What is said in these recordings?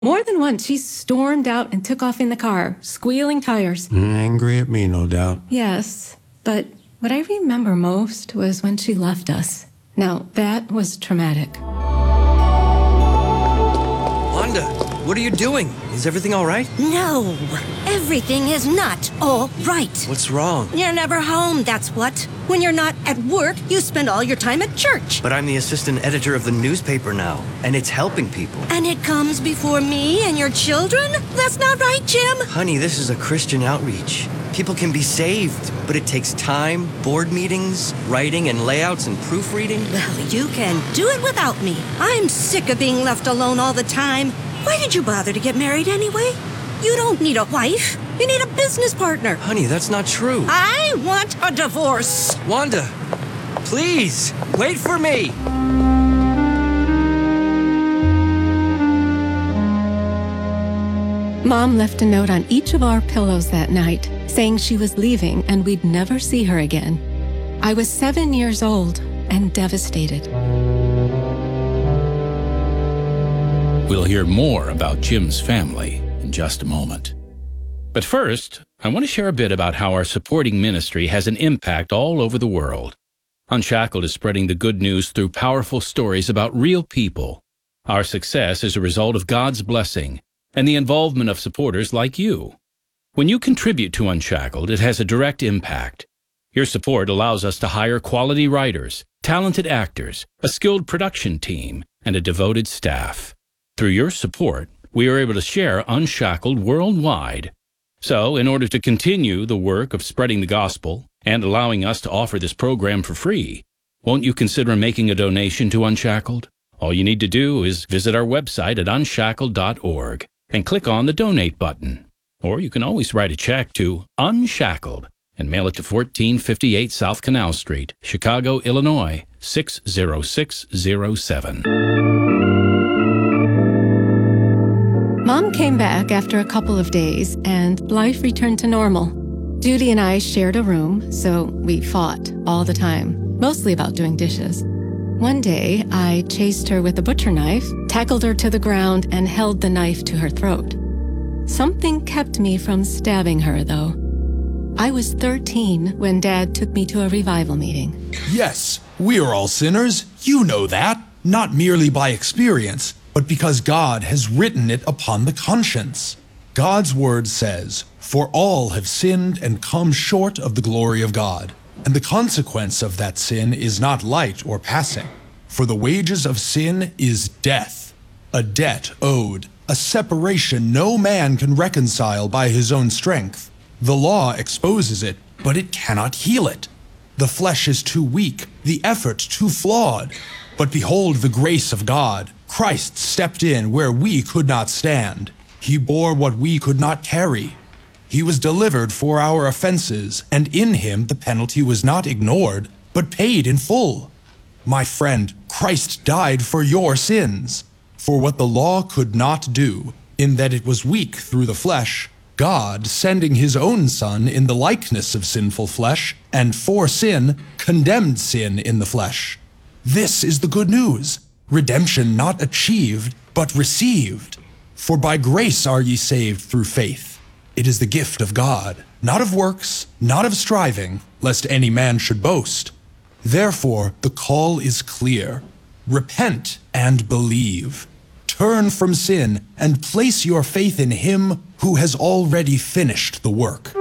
More than once, she stormed out and took off in the car, squealing tires. Angry at me, no doubt. Yes, but what I remember most was when she left us. Now, that was traumatic. Wanda, what are you doing? Is everything all right? No, everything is not all right. What's wrong? You're never home, that's what. When you're not at work, you spend all your time at church. But I'm the assistant editor of the newspaper now, and it's helping people. And it comes before me and your children? That's not right, Jim. Honey, this is a Christian outreach. People can be saved, but it takes time, board meetings, writing and layouts and proofreading. Well, you can do it without me. I'm sick of being left alone all the time. Why did you bother to get married anyway? You don't need a wife. You need a business partner. Honey, that's not true. I want a divorce. Wanda, please, wait for me. Mom left a note on each of our pillows that night, saying she was leaving and we'd never see her again. I was 7 years old and devastated. We'll hear more about Jim's family in just a moment. But first, I want to share a bit about how our supporting ministry has an impact all over the world. Unshackled is spreading the good news through powerful stories about real people. Our success is a result of God's blessing and the involvement of supporters like you. When you contribute to Unshackled, it has a direct impact. Your support allows us to hire quality writers, talented actors, a skilled production team, and a devoted staff. Through your support, we are able to share Unshackled worldwide. So, in order to continue the work of spreading the gospel and allowing us to offer this program for free, won't you consider making a donation to Unshackled? All you need to do is visit our website at unshackled.org and click on the Donate button. Or you can always write a check to Unshackled and mail it to 1458 South Canal Street, Chicago, Illinois, 60607. Mom came back after a couple of days, and life returned to normal. Judy and I shared a room, so we fought all the time, mostly about doing dishes. One day, I chased her with a butcher knife, tackled her to the ground, and held the knife to her throat. Something kept me from stabbing her, though. I was 13 when Dad took me to a revival meeting. Yes, we are all sinners. You know that. Not merely by experience, but because God has written it upon the conscience. God's word says, "For all have sinned and come short of the glory of God." And the consequence of that sin is not light or passing. For the wages of sin is death, a debt owed, a separation no man can reconcile by his own strength. The law exposes it, but it cannot heal it. The flesh is too weak, the effort too flawed. But behold the grace of God. Christ stepped in where we could not stand. He bore what we could not carry. He was delivered for our offenses, and in him the penalty was not ignored, but paid in full. My friend, Christ died for your sins. For what the law could not do, in that it was weak through the flesh, God, sending his own Son in the likeness of sinful flesh, and for sin, condemned sin in the flesh. This is the good news. Redemption not achieved, but received. For by grace are ye saved through faith. It is the gift of God, not of works, not of striving, lest any man should boast. Therefore, the call is clear. Repent and believe. Turn from sin and place your faith in him who has already finished the work.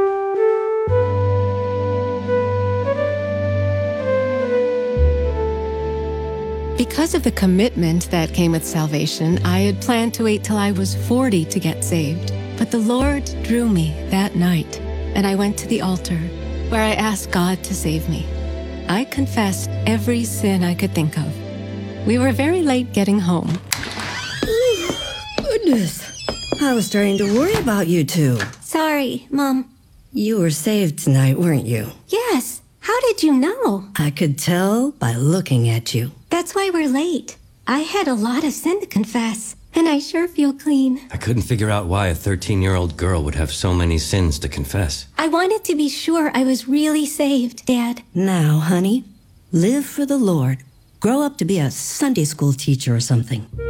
Because of the commitment that came with salvation, I had planned to wait till I was 40 to get saved. But the Lord drew me that night, and I went to the altar, where I asked God to save me. I confessed every sin I could think of. We were very late getting home. Goodness. I was starting to worry about you two. Sorry, Mom. You were saved tonight, weren't you? Yes. How did you know? I could tell by looking at you. That's why we're late. I had a lot of sin to confess, and I sure feel clean. I couldn't figure out why a 13-year-old girl would have so many sins to confess. I wanted to be sure I was really saved, Dad. Now, honey, live for the Lord. Grow up to be a Sunday school teacher or something.